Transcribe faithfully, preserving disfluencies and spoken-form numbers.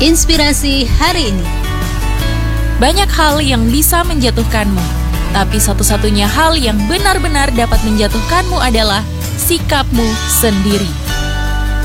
Inspirasi hari ini. Banyak hal yang bisa menjatuhkanmu, tapi satu-satunya hal yang benar-benar dapat menjatuhkanmu adalah sikapmu sendiri.